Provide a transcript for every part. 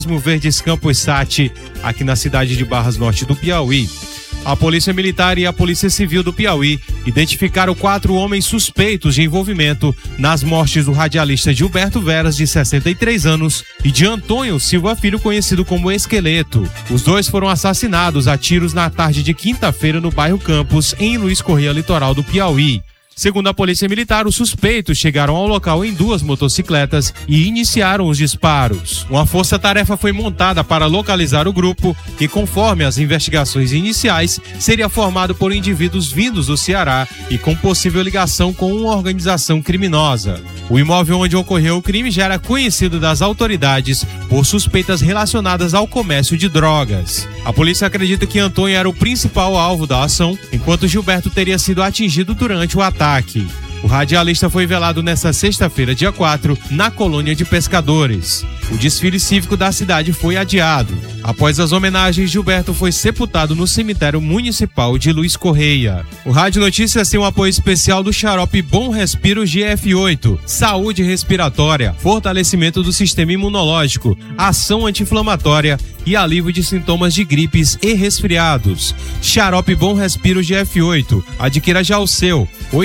Verdes Campos Sat, aqui na cidade de Barras Norte do Piauí. A Polícia Militar e a Polícia Civil do Piauí identificaram 4 homens suspeitos de envolvimento nas mortes do radialista Gilberto Veras, de 63 anos, e de Antônio Silva Filho, conhecido como Esqueleto. Os dois foram assassinados a tiros na tarde de quinta-feira no bairro Campos, em Luiz Correia, litoral do Piauí. Segundo a Polícia Militar, os suspeitos chegaram ao local em 2 motocicletas e iniciaram os disparos. Uma força-tarefa foi montada para localizar o grupo, que, conforme as investigações iniciais, seria formado por indivíduos vindos do Ceará e com possível ligação com uma organização criminosa. O imóvel onde ocorreu o crime já era conhecido das autoridades por suspeitas relacionadas ao comércio de drogas. A polícia acredita que Antônio era o principal alvo da ação, enquanto Gilberto teria sido atingido durante o ataque. O radialista foi velado nesta sexta-feira, dia 4, na colônia de pescadores. O desfile cívico da cidade foi adiado. Após as homenagens, Gilberto foi sepultado no cemitério municipal de Luiz Correia. O Rádio Notícias tem um apoio especial do xarope Bom Respiro GF8, saúde respiratória, fortalecimento do sistema imunológico, ação anti-inflamatória e alívio de sintomas de gripes e resfriados. Xarope Bom Respiro GF8. Adquira já o seu.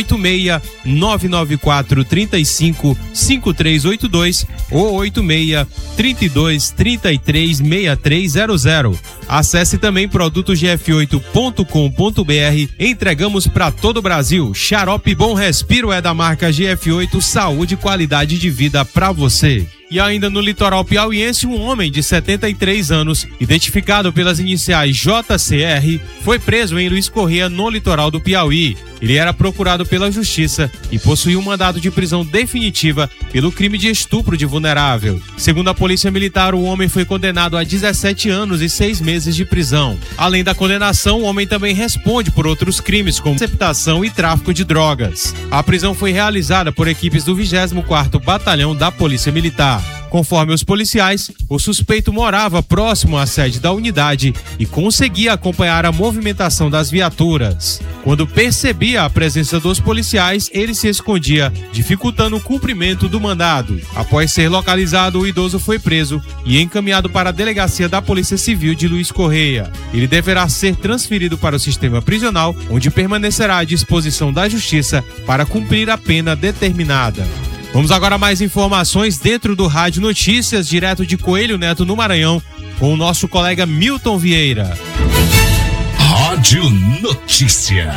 86-994-35-5382 ou 86-32-33-6300. Acesse também produtosgf8.com.br. Entregamos para todo o Brasil. Xarope Bom Respiro é da marca GF8, saúde e qualidade de vida para você. E ainda no litoral piauiense, um homem de 73 anos, identificado pelas iniciais JCR, foi preso em Luiz Correia, no litoral do Piauí. Ele era procurado pela justiça e possuía um mandado de prisão definitiva pelo crime de estupro de vulnerável. Segundo a Polícia Militar, o homem foi condenado a 17 anos e 6 meses de prisão. Além da condenação, o homem também responde por outros crimes, como receptação e tráfico de drogas. A prisão foi realizada por equipes do 24º Batalhão da Polícia Militar. Conforme os policiais, o suspeito morava próximo à sede da unidade e conseguia acompanhar a movimentação das viaturas. Quando percebia a presença dos policiais, ele se escondia, dificultando o cumprimento do mandado. Após ser localizado, o idoso foi preso e encaminhado para a delegacia da Polícia Civil de Luiz Correia. Ele deverá ser transferido para o sistema prisional, onde permanecerá à disposição da Justiça para cumprir a pena determinada. Vamos agora a mais informações dentro do Rádio Notícias, direto de Coelho Neto, no Maranhão, com o nosso colega Milton Vieira. Rádio Notícia.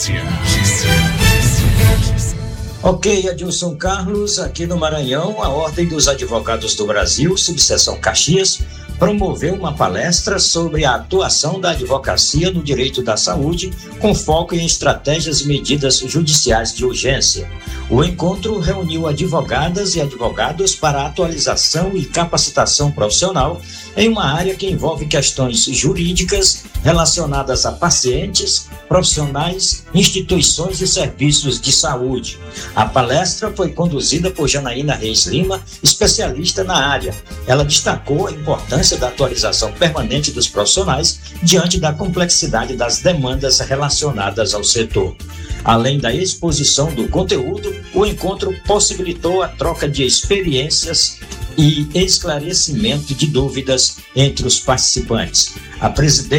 Ok, Adilson Carlos, aqui no Maranhão, a Ordem dos Advogados do Brasil, subseção Caxias, promoveu uma palestra sobre a atuação da advocacia no direito da saúde, com foco em estratégias e medidas judiciais de urgência. O encontro reuniu advogadas e advogados para atualização e capacitação profissional em uma área que envolve questões jurídicas relacionadas a pacientes, profissionais, instituições e serviços de saúde. A palestra foi conduzida por Janaína Reis Lima, especialista na área. Ela destacou a importância da atualização permanente dos profissionais diante da complexidade das demandas relacionadas ao setor. Além da exposição do conteúdo, o encontro possibilitou a troca de experiências e esclarecimento de dúvidas entre os participantes. O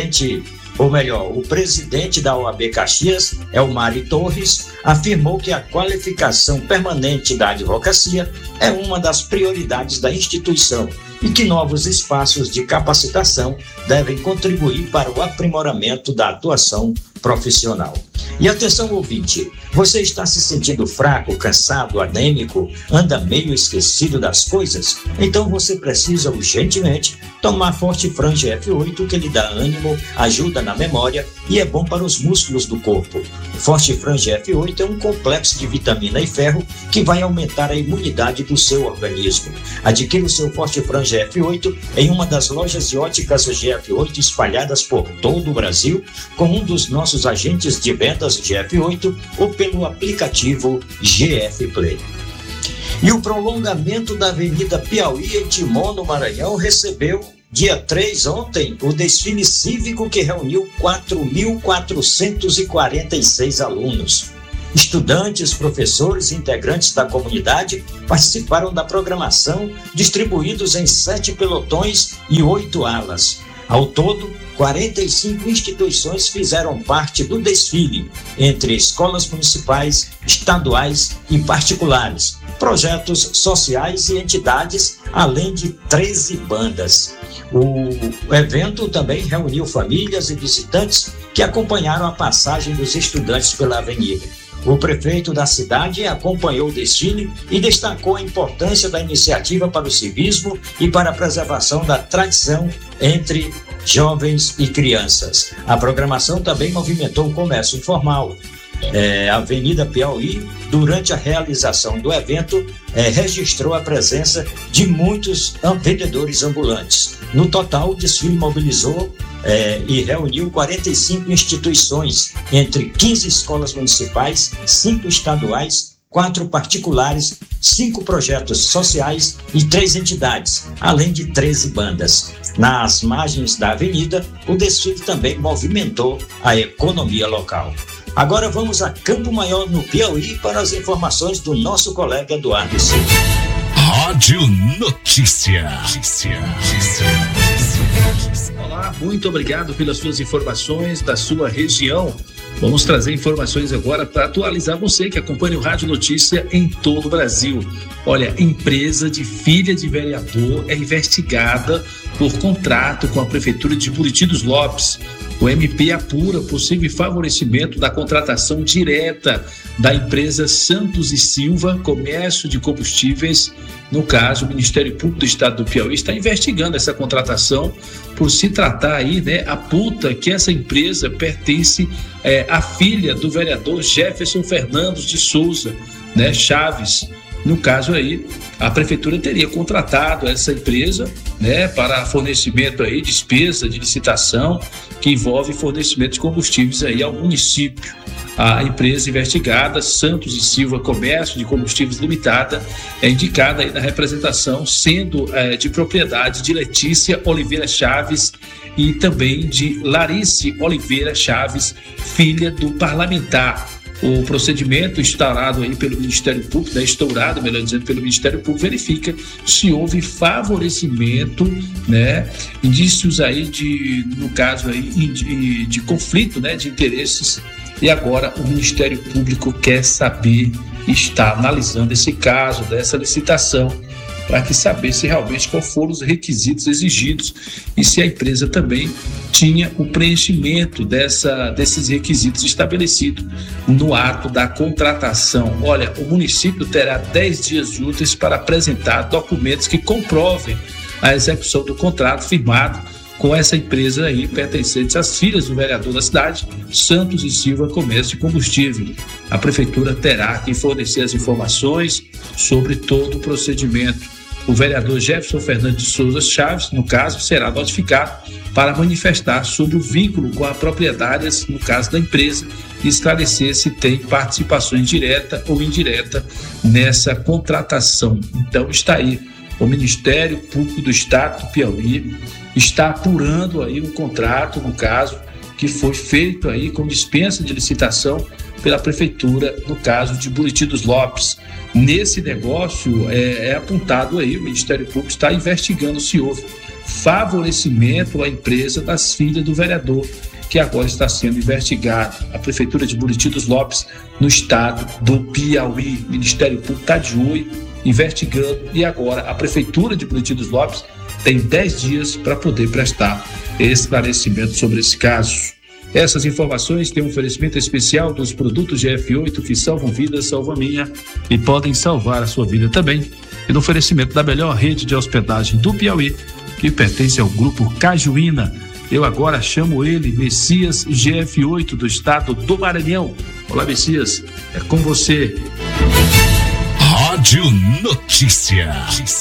presidente da OAB Caxias, Elmari Torres, afirmou que a qualificação permanente da advocacia é uma das prioridades da instituição e que novos espaços de capacitação devem contribuir para o aprimoramento da atuação profissional. E atenção, ouvinte, você está se sentindo fraco, cansado, anêmico, anda meio esquecido das coisas? Então você precisa urgentemente tomar Fortifran GF8, que lhe dá ânimo, ajuda na memória e é bom para os músculos do corpo. O Fortifran GF8 é um complexo de vitamina e ferro que vai aumentar a imunidade do seu organismo. Adquira o seu Fortifran GF8 em uma das lojas de óticas GF8 espalhadas por todo o Brasil, com um dos nossos agentes de vendas GF8 ou pelo aplicativo GF Play. E o prolongamento da Avenida Piauí em Timon, no Maranhão, recebeu, dia 3, ontem, o desfile cívico que reuniu 4.446 alunos. Estudantes, professores e integrantes da comunidade participaram da programação, distribuídos em 7 pelotões e 8 alas. Ao todo, 45 instituições fizeram parte do desfile, entre escolas municipais, estaduais e particulares, projetos sociais e entidades, além de 13 bandas. O evento também reuniu famílias e visitantes que acompanharam a passagem dos estudantes pela avenida. O prefeito da cidade acompanhou o desfile e destacou a importância da iniciativa para o civismo e para a preservação da tradição entre jovens e crianças. A programação também movimentou o comércio informal. A Avenida Piauí, durante a realização do evento, registrou a presença de muitos vendedores ambulantes. No total, o desfile mobilizou e reuniu 45 instituições, entre 15 escolas municipais, 5 estaduais, 4 particulares, 5 projetos sociais e 3 entidades, além de 13 bandas. Nas margens da avenida, o desfile também movimentou a economia local. Agora vamos a Campo Maior, no Piauí, para as informações do nosso colega Eduardo Silva. Rádio Notícia. Olá, muito obrigado pelas suas informações da sua região. Vamos trazer informações agora para atualizar você que acompanha o Rádio Notícia em todo o Brasil. Olha, empresa de filha de vereador é investigada por contrato com a Prefeitura de Buriti dos Lopes. O MP apura possível favorecimento da contratação direta da empresa Santos e Silva Comércio de Combustíveis. No caso, o Ministério Público do Estado do Piauí está investigando essa contratação por se tratar aí, aponta que essa empresa pertence à filha do vereador Jefferson Fernandes de Souza, Chaves. No caso aí, a prefeitura teria contratado essa empresa, para fornecimento aí, despesa de licitação que envolve fornecimento de combustíveis aí ao município. A empresa investigada, Santos e Silva Comércio de Combustíveis Limitada, é indicada aí na representação, sendo de propriedade de Letícia Oliveira Chaves e também de Larice Oliveira Chaves, filha do parlamentar. O procedimento instaurado aí pelo Ministério Público, pelo Ministério Público, verifica se houve favorecimento, indícios aí no caso aí de conflito, de interesses. E agora o Ministério Público quer saber, está analisando esse caso dessa licitação, para saber se realmente quais foram os requisitos exigidos e se a empresa também tinha o preenchimento desses requisitos estabelecidos no ato da contratação. Olha, o município terá 10 dias úteis para apresentar documentos que comprovem a execução do contrato firmado com essa empresa aí, pertencente às filhas do vereador da cidade, Santos e Silva Comércio de Combustível. A prefeitura terá que fornecer as informações sobre todo o procedimento. O vereador Jefferson Fernandes de Souza Chaves, no caso, será notificado para manifestar sobre o vínculo com as proprietárias, no caso da empresa, e esclarecer se tem participação direta ou indireta nessa contratação. Então está aí, o Ministério Público do Estado do Piauí está apurando aí um contrato, no caso, que foi feito aí com dispensa de licitação pela Prefeitura, no caso de Buriti dos Lopes. Nesse negócio é apontado aí, o Ministério Público está investigando se houve favorecimento à empresa das filhas do vereador, que agora está sendo investigado. A Prefeitura de Buriti dos Lopes, no estado do Piauí. O Ministério Público está de olho, investigando, e agora a Prefeitura de Buriti dos Lopes tem 10 dias para poder prestar esclarecimento sobre esse caso. Essas informações têm um oferecimento especial dos produtos GF8 que salvam vidas, salvam a minha e podem salvar a sua vida também. E no oferecimento da melhor rede de hospedagem do Piauí, que pertence ao grupo Cajuína. Eu agora chamo ele, Messias GF8 do estado do Maranhão. Olá, Messias, é com você. Rádio Notícia.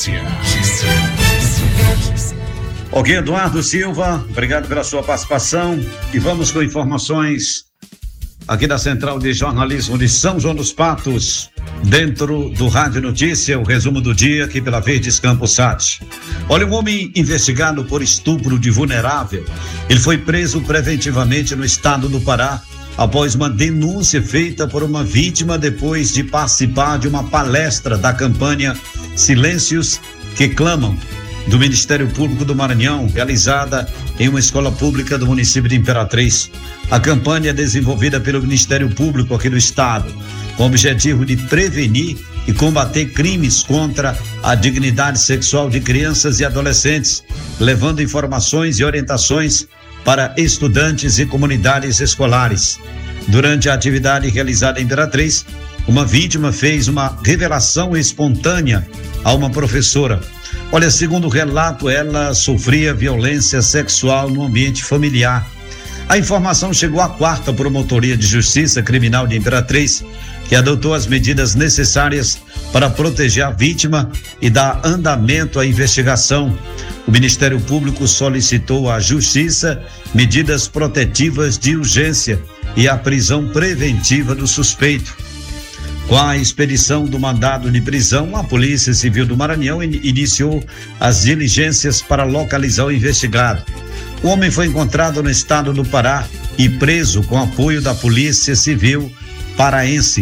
Ok, Eduardo Silva, obrigado pela sua participação e vamos com informações aqui da Central de Jornalismo de São João dos Patos, dentro do Rádio Notícia, o resumo do dia aqui pela Verdes Campos Sat. Olha, um homem investigado por estupro de vulnerável, ele foi preso preventivamente no estado do Pará após uma denúncia feita por uma vítima depois de participar de uma palestra da campanha Silêncios que Clamam, do Ministério Público do Maranhão, realizada em uma escola pública do município de Imperatriz. A campanha é desenvolvida pelo Ministério Público aqui do estado, com o objetivo de prevenir e combater crimes contra a dignidade sexual de crianças e adolescentes, levando informações e orientações para estudantes e comunidades escolares. Durante a atividade realizada em Imperatriz, uma vítima fez uma revelação espontânea a uma professora. Olha, segundo o relato, ela sofria violência sexual no ambiente familiar. A informação chegou à 4ª Promotoria de Justiça Criminal de Imperatriz, que adotou as medidas necessárias para proteger a vítima e dar andamento à investigação. O Ministério Público solicitou à Justiça medidas protetivas de urgência e a prisão preventiva do suspeito. Com a expedição do mandado de prisão, a Polícia Civil do Maranhão iniciou as diligências para localizar o investigado. O homem foi encontrado no estado do Pará e preso com apoio da Polícia Civil paraense.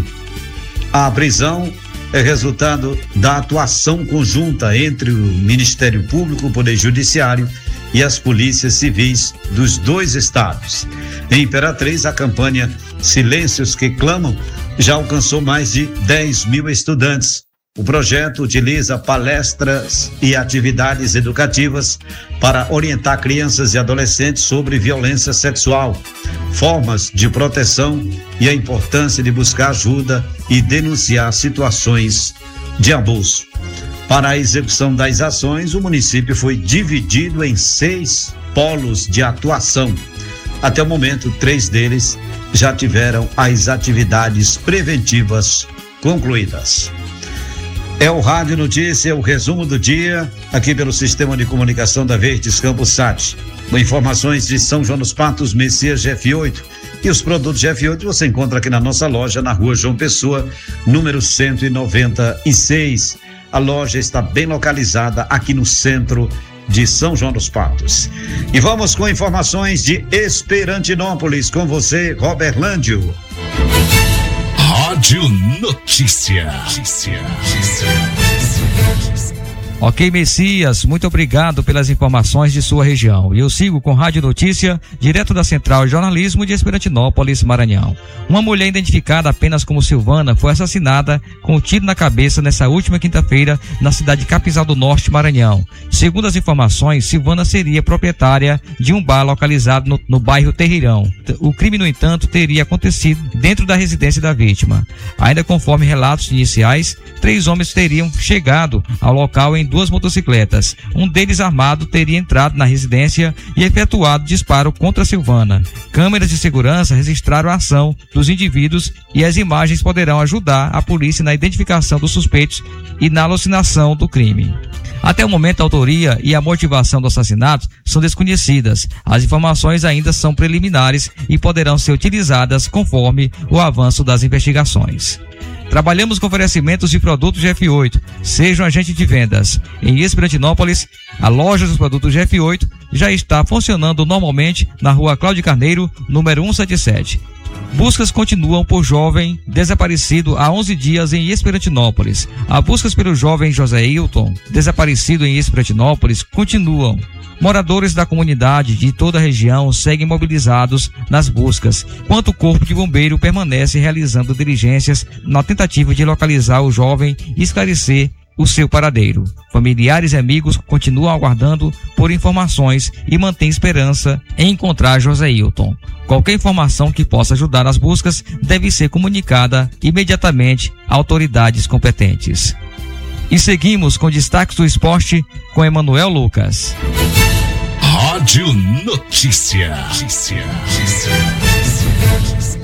A prisão é resultado da atuação conjunta entre o Ministério Público, o Poder Judiciário e as polícias civis dos 2 estados. Em Imperatriz, a campanha Silêncios que Clamam já alcançou mais de 10 mil estudantes. O projeto utiliza palestras e atividades educativas para orientar crianças e adolescentes sobre violência sexual, formas de proteção e a importância de buscar ajuda e denunciar situações de abuso. Para a execução das ações, o município foi dividido em 6 polos de atuação. Até o momento, 3 deles já tiveram as atividades preventivas concluídas. É o Rádio Notícia, o resumo do dia, aqui pelo Sistema de Comunicação da Verdes Campos Sat. Com informações de São João dos Patos, Messias GF8. E os produtos GF8 você encontra aqui na nossa loja, na rua João Pessoa, número 196. A loja está bem localizada aqui no centro de São João dos Patos. E vamos com informações de Esperantinópolis, com você, Robert Lândio. Rádio Notícia. Ok, Messias, muito obrigado pelas informações de sua região. E eu sigo com Rádio Notícia, direto da Central de Jornalismo de Esperantinópolis, Maranhão. Uma mulher identificada apenas como Silvana foi assassinada com um tiro na cabeça nessa última quinta-feira na cidade de Capinzal do Norte, Maranhão. Segundo as informações, Silvana seria proprietária de um bar localizado no bairro Terreirão. O crime, no entanto, teria acontecido dentro da residência da vítima. Ainda conforme relatos iniciais, 3 homens teriam chegado ao local em 2 motocicletas. Um deles, armado, teria entrado na residência e efetuado disparo contra Silvana. Câmeras de segurança registraram a ação dos indivíduos e as imagens poderão ajudar a polícia na identificação dos suspeitos e na alucinação do crime. Até o momento, a autoria e a motivação do assassinato são desconhecidas. As informações ainda são preliminares e poderão ser utilizadas conforme o avanço das investigações. Trabalhamos com oferecimentos de produtos GF8. Seja um agente de vendas. Em Esperantinópolis, a loja dos produtos GF8 já está funcionando normalmente na rua Cláudio Carneiro, número 177. Buscas continuam por jovem desaparecido há 11 dias em Esperantinópolis. As buscas pelo jovem José Hilton, desaparecido em Esperantinópolis, continuam. Moradores da comunidade de toda a região seguem mobilizados nas buscas, enquanto o Corpo de Bombeiro permanece realizando diligências na tentativa de localizar o jovem e esclarecer o seu paradeiro. Familiares e amigos continuam aguardando por informações e mantêm esperança em encontrar José Hilton. Qualquer informação que possa ajudar nas buscas deve ser comunicada imediatamente a autoridades competentes. E seguimos com destaques do esporte com Emanuel Lucas. Rádio Notícia.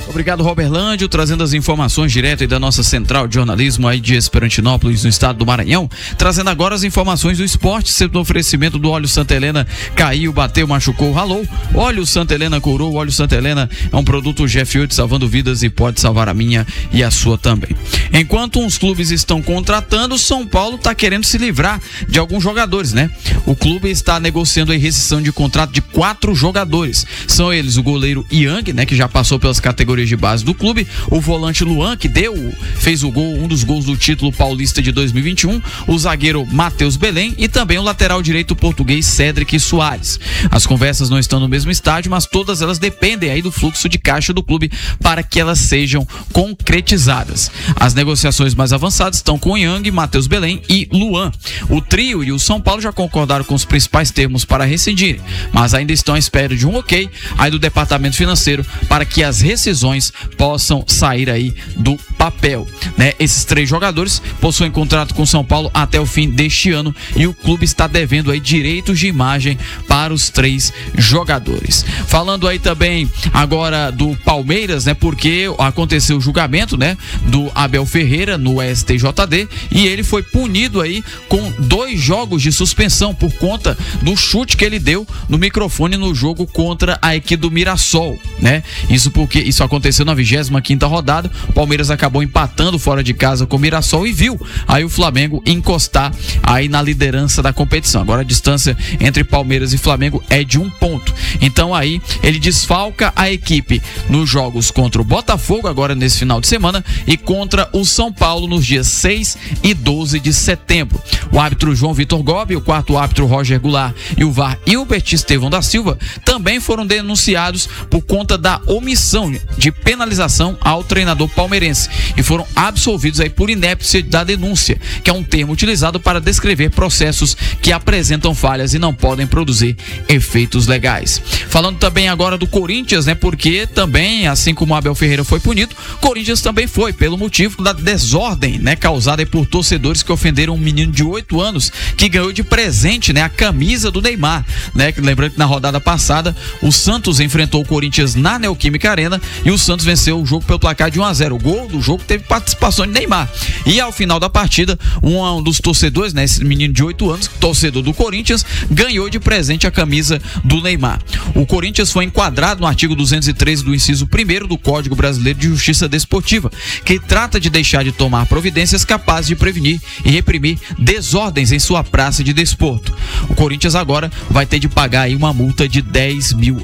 Obrigado, Roberlândio, trazendo as informações direto aí da nossa central de jornalismo aí de Esperantinópolis, no estado do Maranhão. Trazendo agora as informações do esporte, sempre no oferecimento do óleo Santa Helena. Caiu, bateu, machucou, ralou. Óleo Santa Helena curou. Óleo Santa Helena é um produto GF8 salvando vidas e pode salvar a minha e a sua também. Enquanto uns clubes estão contratando, São Paulo está querendo se livrar de alguns jogadores, né? O clube está negociando a rescisão de contrato de 4 jogadores. São eles o goleiro Yang, né, que já passou pelas categorias de base do clube, o volante Luan, que fez o gol, um dos gols do título paulista de 2021, o zagueiro Matheus Belém e também o lateral direito português Cédric Soares. As conversas não estão no mesmo estágio, mas todas elas dependem aí do fluxo de caixa do clube para que elas sejam concretizadas. As negociações mais avançadas estão com Yang, Matheus Belém e Luan. O trio e o São Paulo já concordaram com os principais termos para rescindirem, mas ainda estão à espera de um ok aí do departamento financeiro para que as rescisões possam sair aí do papel, né? Esses 3 jogadores possuem contrato com São Paulo até o fim deste ano e o clube está devendo aí direitos de imagem para os 3 jogadores. Falando aí também agora do Palmeiras, né? Porque aconteceu o julgamento, né, do Abel Ferreira no STJD e ele foi punido aí com 2 jogos de suspensão por conta do chute que ele deu no microfone no jogo contra a equipe do Mirassol, né? Isso porque isso aconteceu na 25ª rodada. O Palmeiras acabou empatando fora de casa com o Mirassol e viu aí o Flamengo encostar aí na liderança da competição. Agora a distância entre Palmeiras e Flamengo é de 1 ponto. Então aí ele desfalca a equipe nos jogos contra o Botafogo agora nesse final de semana e contra o São Paulo nos dias 6 e 12 de setembro. O árbitro João Vitor Gobi, o quarto árbitro Roger Goulart e o VAR Hilbert Estevão da Silva também foram denunciados por conta da omissão de penalização ao treinador palmeirense e foram absolvidos aí por inépcia da denúncia, que é um termo utilizado para descrever processos que apresentam falhas e não podem produzir efeitos legais. Falando também agora do Corinthians, né? Porque também, assim como o Abel Ferreira foi punido, Corinthians também foi pelo motivo da desordem, né, causada por torcedores que ofenderam um menino de 8 anos que ganhou de presente, né, a camisa do Neymar, né? Lembrando que na rodada passada o Santos enfrentou o Corinthians na Neoquímica Arena e o Santos venceu o jogo pelo placar de 1-0. O gol do jogo teve participação de Neymar. E ao final da partida, um dos torcedores, né, esse menino de 8 anos, torcedor do Corinthians, ganhou de presente a camisa do Neymar. O Corinthians foi enquadrado no artigo 213 do inciso 1º do Código Brasileiro de Justiça Desportiva, que trata de deixar de tomar providências capazes de prevenir e reprimir desordens em sua praça de desporto. O Corinthians agora vai ter de pagar aí uma multa de R$10 mil.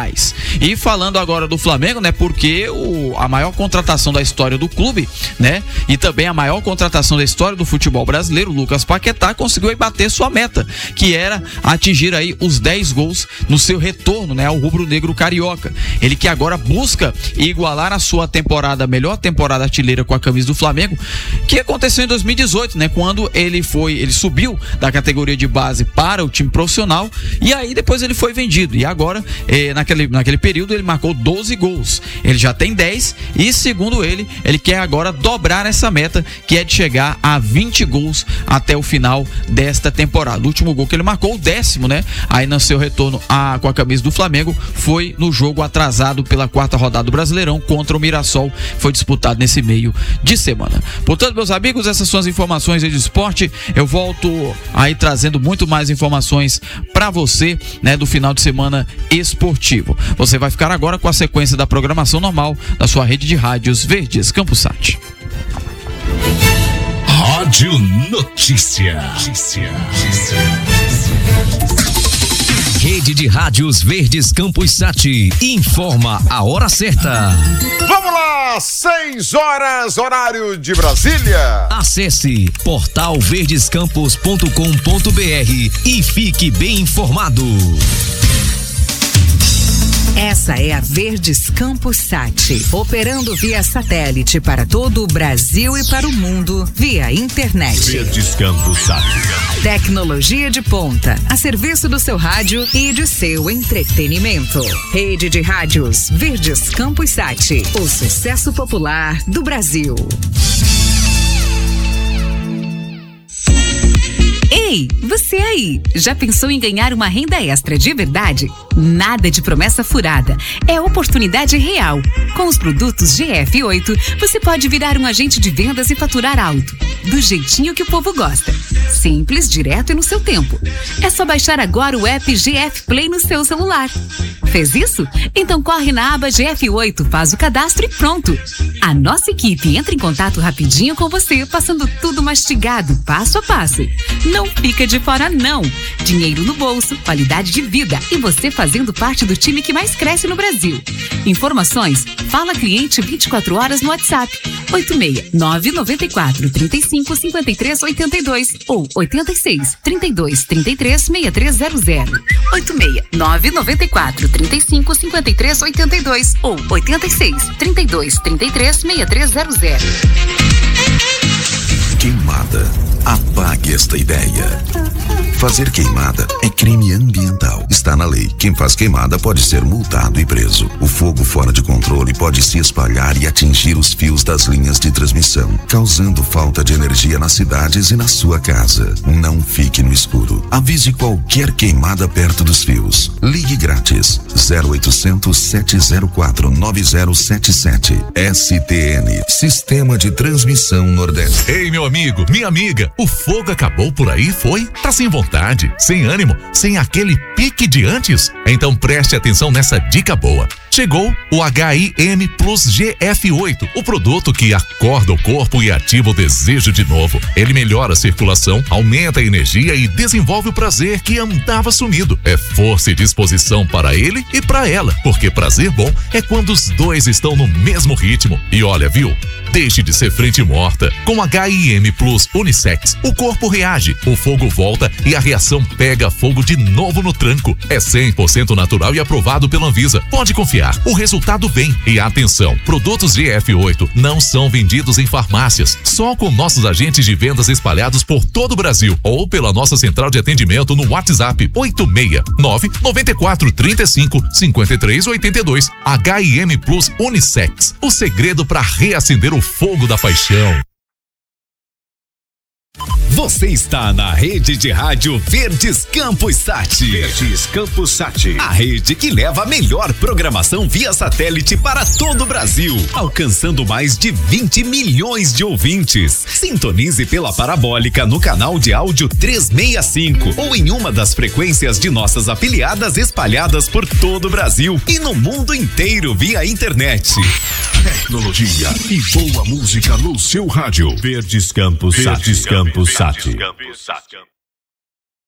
E falando agora do Flamengo, né, porque a maior contratação da história do clube, né, e também a maior contratação da história do futebol brasileiro, Lucas Paquetá, conseguiu aí bater sua meta, que era atingir aí os 10 gols no seu retorno, né, ao rubro-negro carioca. Ele que agora busca igualar a sua temporada, a melhor temporada artilheira com a camisa do Flamengo, que aconteceu em 2018, né, quando ele subiu da categoria de base para o time profissional e aí depois ele foi vendido e agora naquele período ele marcou 12 gols. Ele já tem 10 e, segundo ele quer agora dobrar essa meta, que é de chegar a 20 gols até o final desta temporada. O último gol que ele marcou, o 10º, né, aí no seu retorno com a camisa do Flamengo, foi no jogo atrasado pela 4ª rodada do Brasileirão contra o Mirassol, foi disputado nesse meio de semana. Portanto, meus amigos, essas são as informações aí do esporte. Eu volto aí trazendo muito mais informações para você, né, do final de semana esportivo. Você vai ficar agora com a sequência da programação normal da sua rede de rádios Verdes Campus Sat. Rádio Notícia. Rede de Rádios Verdes Campus Sat informa a hora certa. Vamos lá, 6 horas, horário de Brasília. Acesse portalverdescampus.com.br e fique bem informado. Essa é a Verdes Campus Sat, operando via satélite para todo o Brasil e para o mundo via internet. Verdes Campus Sat. Tecnologia de ponta, a serviço do seu rádio e de seu entretenimento. Rede de rádios Verdes Campus Sat, o sucesso popular do Brasil. Ei, você aí, já pensou em ganhar uma renda extra de verdade? Nada de promessa furada, é oportunidade real. Com os produtos GF8, você pode virar um agente de vendas e faturar alto, do jeitinho que o povo gosta. Simples, direto e no seu tempo. É só baixar agora o app GF Play no seu celular. Fez isso? Então corre na aba GF8, faz o cadastro e pronto. A nossa equipe entra em contato rapidinho com você, passando tudo mastigado, passo a passo. Não fica de fora não. Dinheiro no bolso, qualidade de vida e você fazendo parte do time que mais cresce no Brasil. Informações? Fala cliente 24 horas no WhatsApp 86 994 35 53 82 ou 86 32 33 6300. 86 994 35 53 82 ou 86 32 33 6300. Queimada. Apague esta ideia. Fazer queimada é crime ambiental. Está na lei. Quem faz queimada pode ser multado e preso. O fogo fora de controle pode se espalhar e atingir os fios das linhas de transmissão, causando falta de energia nas cidades e na sua casa. Não fique no escuro. Avise qualquer queimada perto dos fios. Ligue grátis 0800 704 9077. STN, Sistema de Transmissão Nordeste. Ei, meu amigo, minha amiga, o fogo acabou por aí, foi? Tá sem vontade, sem ânimo, sem aquele pique de antes? Então preste atenção nessa dica boa. Chegou o HIM Plus GF8, o produto que acorda o corpo e ativa o desejo de novo. Ele melhora a circulação, aumenta a energia e desenvolve o prazer que andava sumido. É força e disposição para ele e para ela, porque prazer bom é quando os dois estão no mesmo ritmo. E olha, viu? Deixe de ser frente morta. Com HIM Plus Unissex, o corpo reage, o fogo volta e a reação pega fogo de novo no tranco. É 100% natural e aprovado pela Anvisa. Pode confiar, o resultado vem. E atenção, produtos GF8 não são vendidos em farmácias, só com nossos agentes de vendas espalhados por todo o Brasil ou pela nossa central de atendimento no WhatsApp 869 94 35 53 82. HIM Plus Unissex, o segredo para reacender o fogo da paixão. Você está na rede de rádio Verdes Campos Sat. Verdes Campos Sat. A rede que leva a melhor programação via satélite para todo o Brasil, alcançando mais de 20 milhões de ouvintes. Sintonize pela parabólica no canal de áudio 365 ou em uma das frequências de nossas afiliadas espalhadas por todo o Brasil e no mundo inteiro via internet. Tecnologia e boa música no seu rádio. Verdes Campos Sat. Verdes Campos Sat.